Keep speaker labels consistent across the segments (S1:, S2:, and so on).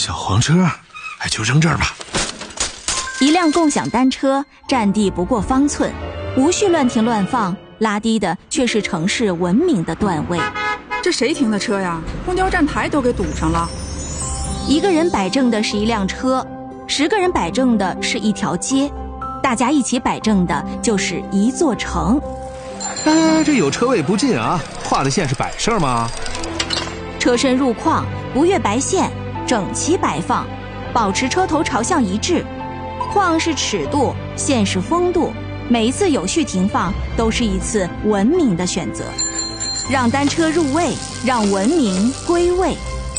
S1: 小黄车，哎，就扔这儿吧。
S2: 一辆共享单车占地不过方寸，无序乱停乱放，拉低的却是城市文明的段位。
S3: 这谁停的车呀？公交站台都给堵上了。
S2: 一个人摆正的是一辆车，10个人摆正的是一条街，大家一起摆正的就是一座城。
S1: 这有车位不进啊，画的线是摆设吗？
S2: 车身入框，不越白线，整齐摆放，保持车头朝向一致。框是尺度，线是风度，每一次有序停放都是一次文明的选择。让单车入位，让文明归位。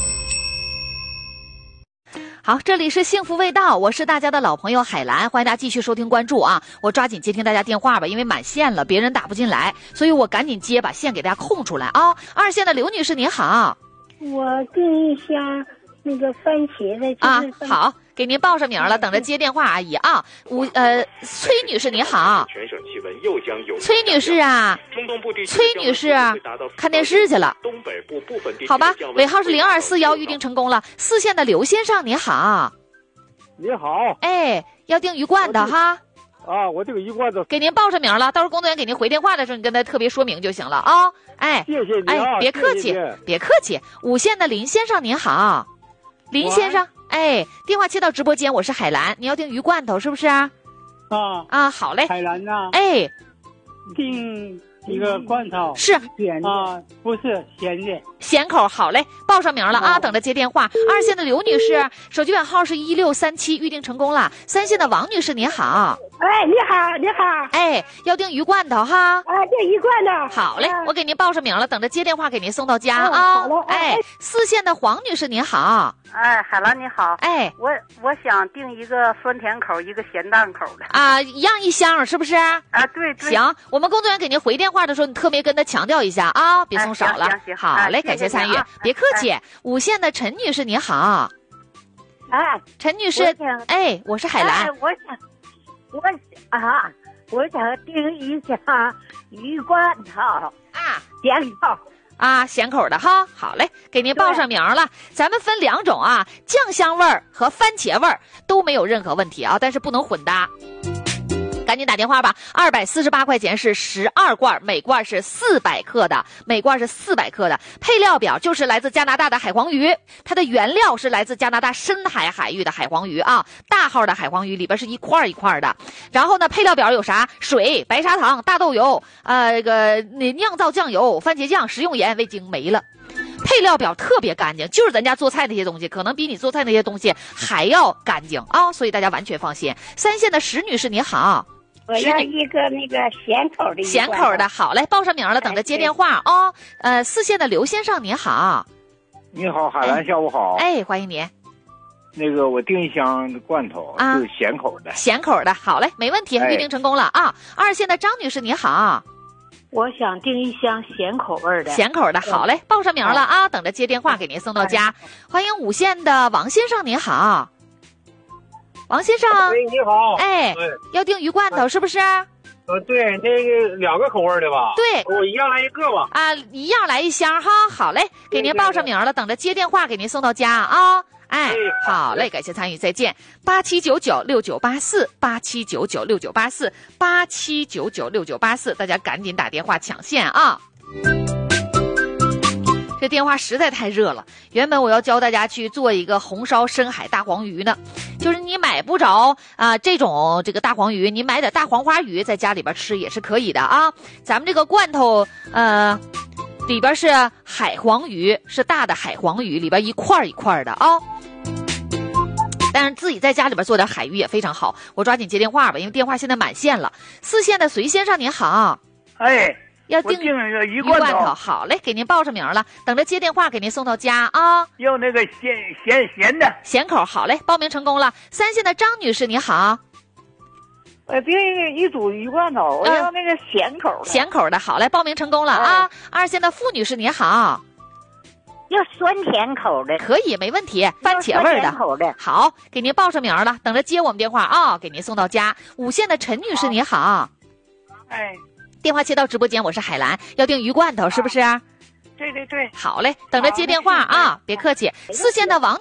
S4: 好，这里是幸福味道，我是大家的老朋友海兰，欢迎大家继续收听关注啊！我抓紧接听大家电话吧，因为满线了，别人打不进来，所以我赶紧接，把线给大家空出来啊！2线的刘女士您好，
S5: 我订一箱那个番茄的
S4: 啊，好，给您报上名了，等着接电话，阿姨啊。崔女士您好，
S6: 全省气温又将有
S4: 崔女士啊，崔女士看电视去了。
S6: 东北部部分地区
S4: 好吧，尾号是0241，预定成功了。4线的刘先生您好，
S7: 你好，
S4: 哎，要订鱼罐的哈。
S7: 啊，我这个鱼罐子
S4: 给您报上名了，到时候工作人员给您回电话的时候，你跟他特别说明就行了啊。哎，
S7: 谢谢你啊，
S4: 哎，别客气，
S7: 谢谢
S4: 别客气。5线的林先生您好，林先生，哎，电话接到直播间，我是海兰，你要订鱼罐头是不是啊？啊，好嘞。
S7: 海兰呐，
S4: 哎，
S7: 订一个罐头
S4: 是
S7: 啊，不是咸的。
S4: 咸口，好嘞，报上名了啊，等着接电话。2线的刘女士，手机尾号是1637，预定成功了。3线的王女士您好，
S5: 哎，你好，你好，
S4: 哎，要订鱼罐头哈。
S5: 啊，订鱼罐头。
S4: 好嘞，我给您报上名了，等着接电话给您送到家
S5: 啊。好嘞，
S4: 哎，4线的黄女士您好，
S8: 哎，海兰你好，
S4: 哎，
S8: 我想订一个酸甜口，一个咸淡口的
S4: 啊，一样一箱是不是？
S8: 啊，对对。
S4: 行，我们工作人员给您回电话的时候，你特别跟他强调一下啊，别送少了。
S8: 行，
S4: 好嘞，感谢参与，别客气。5线的陈女士您好，
S5: 哎，
S4: 陈女士，哎，我是海兰，
S5: 我想订一箱鱼罐头
S4: 啊，
S5: 咸口
S4: 啊，咸口的哈，好嘞，给您报上名了。咱们分2种啊，酱香味儿和番茄味儿都没有任何问题啊，但是不能混搭。赶紧打电话吧，248块钱是12罐，每罐是400克的，配料表就是来自加拿大的海黄鱼，它的原料是来自加拿大深海海域的海黄鱼啊，大号的海黄鱼里边是一块一块的。然后呢，配料表有啥？水、白砂糖、大豆油，酿造酱油、番茄酱、食用盐、味精没了。配料表特别干净，就是咱家做菜那些东西，可能比你做菜那些东西还要干净啊，所以大家完全放心。3线的石女士你好，
S5: 我要一个那个咸口的。
S4: 咸口的，好嘞，报上名了，等着接电话啊。4线的刘先生你好，
S7: 你好，海兰，下午好。
S4: 哎，欢迎您。
S7: 那个我订一箱罐头，
S4: 啊，
S7: 是咸口的。
S4: 咸口的，好嘞，没问题，预定成功了啊。2线的张女士你好。
S5: 我想订一箱咸口味的。
S4: 咸口的，好嘞，报上名了啊，等着接电话给您送到家。欢迎5线的王先生您好，王先生。
S7: 喂，你好。
S4: 哎，要订鱼罐头是不是？
S7: 对，那个2个口味的吧？
S4: 对，
S7: 我一样来一个吧。
S4: 啊，一样来一箱哈，好嘞，给您报上名了，等着接电话给您送到家啊。哎，好嘞，感谢参与，再见。87996984，87996984，87996984，大家赶紧打电话抢线啊！这电话实在太热了。原本我要教大家去做一个红烧深海大黄鱼呢，就是你买不着这个大黄鱼，你买点大黄花鱼在家里边吃也是可以的啊。咱们这个罐头里边是海黄鱼，是大的海黄鱼，里边一块一块的啊。但是自己在家里边做点海鱼也非常好，我抓紧接电话吧，因为电话现在满线了。4线的隋先生您好，
S7: 哎，
S4: 要订
S7: 一个鱼
S4: 罐头，好嘞，给您报上名了，等着接电话给您送到家啊。
S7: 要那个咸的，
S4: 咸口，好嘞，报名成功了。3线的张女士您好，
S5: 我订一组鱼罐头，我要那个咸口的。
S4: 咸口的，好嘞，报名成功了啊。2线的傅女士您好，
S5: 要酸甜口的，
S4: 可以，没问题，番茄味的，好，给您报上名了，等着接我们电话啊，给您送到家。5线的陈女士你好，
S5: 哎，
S4: 电话接到直播间，我是海兰，要订鱼罐头是不是？
S5: 对对对，
S4: 好嘞，等着接电话啊，别客气。4线的王